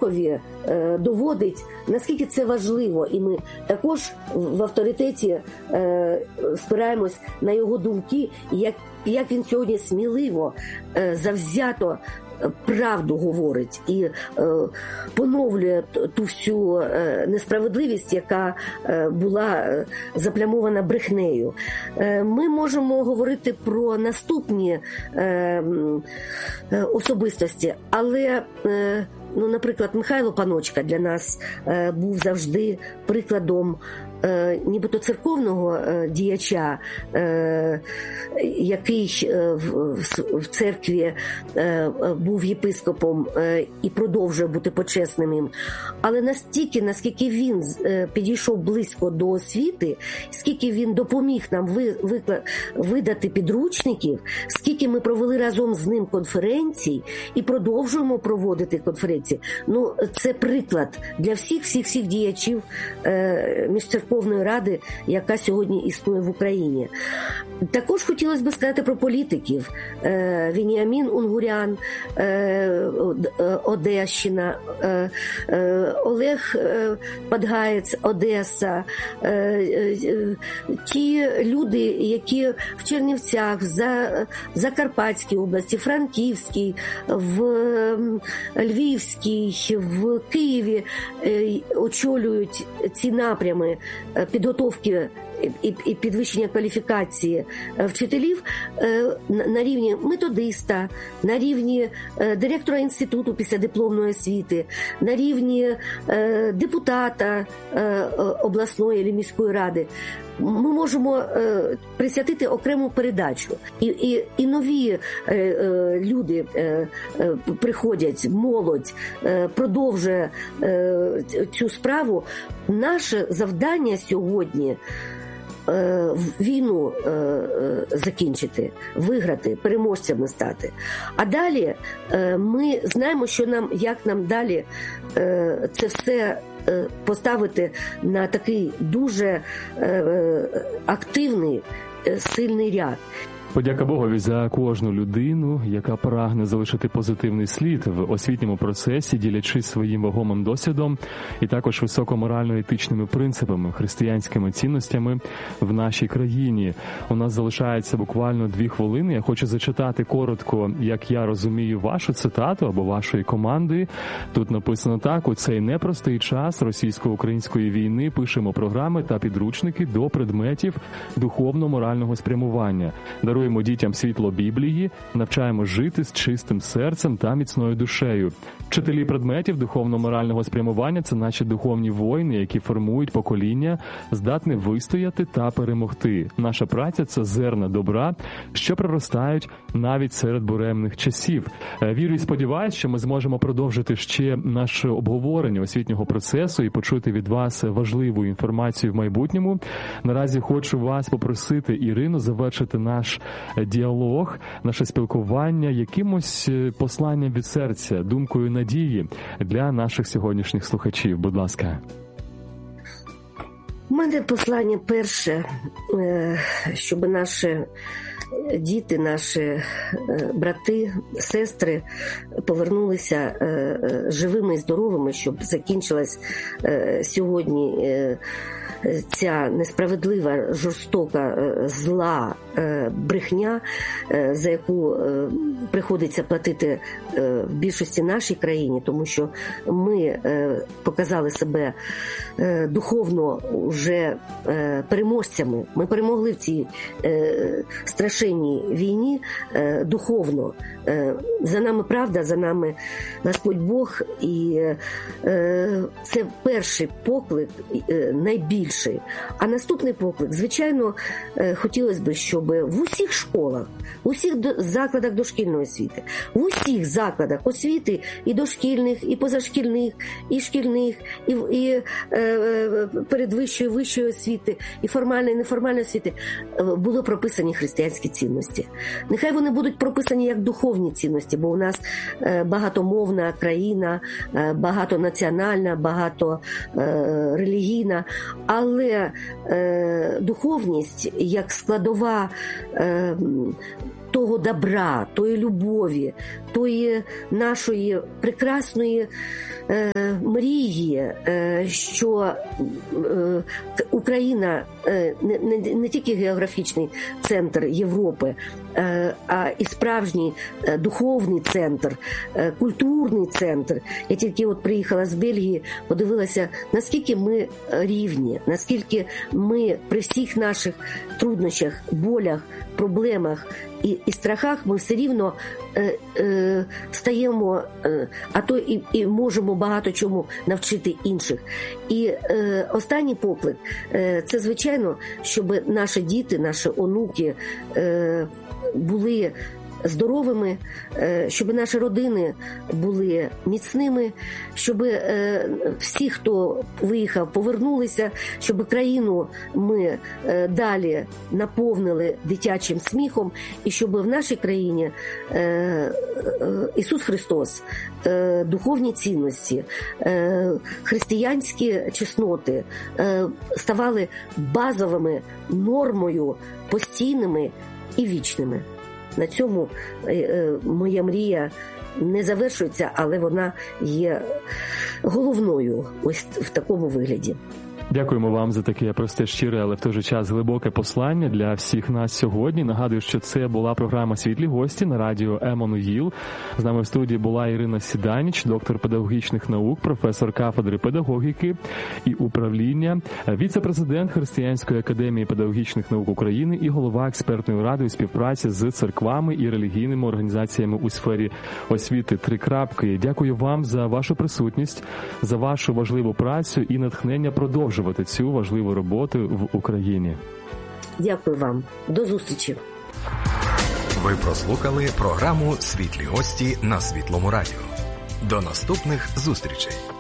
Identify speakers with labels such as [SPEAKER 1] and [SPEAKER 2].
[SPEAKER 1] крокові доводить, наскільки це важливо. І ми також в авторитеті спираємось на його думки, як він сьогодні сміливо, завзято правду говорить і поновлює ту всю несправедливість, яка була заплямована брехнею. Ми можемо говорити про наступні особистості, але, наприклад, Михайло Паночка для нас був завжди прикладом нібито церковного діяча, який в церкві був єпископом і продовжує бути почесним їм. Але настільки, наскільки він підійшов близько до освіти, скільки він допоміг нам видати підручників, скільки ми провели разом з ним конференцій і продовжуємо проводити конференції. Це приклад для всіх діячів міжцерковної ради, яка сьогодні існує в Україні. Також хотілося б сказати про політиків. Веніамін Унгурян, Одещина, Олег Падгаєць, Одеса. Ті люди, які в Чернівцях, в Закарпатській області, Франківській, в Львівській, в Києві очолюють ці напрями підготовки і підвищення кваліфікації вчителів на рівні методиста, на рівні директора інституту післядипломної освіти, на рівні депутата обласної або міської ради. Ми можемо присвятити окрему передачу. І нові люди приходять, молодь продовжує цю справу. Наше завдання сьогодні війну закінчити, виграти, переможцями стати. А далі ми знаємо, як нам далі це все поставити на такий дуже активний, сильний ряд.
[SPEAKER 2] Подяка Богові за кожну людину, яка прагне залишити позитивний слід в освітньому процесі, ділячись своїм вагомим досвідом і також високоморально-етичними принципами, християнськими цінностями в нашій країні. У нас залишається буквально 2 хвилини. Я хочу зачитати коротко, як я розумію вашу цитату або вашої команди. Тут написано так: у цей непростий час російсько-української війни пишемо програми та підручники до предметів духовно-морального спрямування. Даруємо дітям світло Біблії, навчаємо жити з чистим серцем та міцною душею. Вчителі предметів духовно-морального спрямування – це наші духовні воїни, які формують покоління, здатні вистояти та перемогти. Наша праця – це зерна добра, що проростають навіть серед буремних часів. Вірю і сподіваюся, що ми зможемо продовжити ще наше обговорення освітнього процесу і почути від вас важливу інформацію в майбутньому. Наразі хочу вас попросити, Ірино, завершити наш діалог, наше спілкування якимось посланням від серця, думкою надії для наших сьогоднішніх слухачів. Будь ласка.
[SPEAKER 1] У мене послання перше, щоб наші діти, наші брати, сестри повернулися живими і здоровими, щоб закінчилась сьогодні ця несправедлива, жорстока, зла брехня, за яку приходиться платити в більшості нашій країні, тому що ми показали себе духовно вже переможцями. Ми перемогли в цій страшенній війні духовно. За нами правда, за нами Господь Бог, і це перший поклик, найбільший. А наступний поклик, звичайно, хотілося б, щоб в усіх школах, в усіх закладах дошкільної освіти, в усіх закладах освіти, і дошкільних, і позашкільних, і шкільних, і передвищої, вищої освіти, і формальної, і неформальної освіти були прописані християнські цінності. Нехай вони будуть прописані як духовні цінності, бо у нас багатомовна країна, багатонаціональна, багаторелігійна, але духовність як складова того добра, тої любові, тої нашої прекрасної мрії, що Україна не тільки географічний центр Європи, а і справжній духовний центр, культурний центр. Я тільки от приїхала з Бельгії, подивилася, наскільки ми рівні, наскільки ми при всіх наших труднощах, болях, проблемах і страхах ми все рівно стаємо, а то і можемо багато чому навчити інших. І останній поклик – це, звичайно, щоб наші діти, наші онуки були здоровими, щоб наші родини були міцними, щоб всі, хто виїхав, повернулися, щоб країну ми далі наповнили дитячим сміхом, і щоб в нашій країні Ісус Христос, духовні цінності, християнські чесноти ставали базовими нормою, постійними і вічними. На цьому моя мрія не завершується, але вона є головною ось в такому вигляді.
[SPEAKER 2] Дякуємо вам за таке просте, щире, але в той же час глибоке послання для всіх нас сьогодні. Нагадую, що це була програма «Світлі гості» на радіо Еммануїл. З нами в студії була Ірина Сіданіч, доктор педагогічних наук, професор кафедри педагогіки і управління, віце-президент Християнської академії педагогічних наук України і голова експертної ради у співпраці з церквами і релігійними організаціями у сфері освіти. 3 крапки. Дякую вам за вашу присутність, за вашу важливу працю і натхнення продовжувати цю важливу роботу в Україні.
[SPEAKER 1] Дякую вам. До зустрічі.
[SPEAKER 3] Ви прослухали програму «Світлі гості» на Світлому радіо. До наступних зустрічей.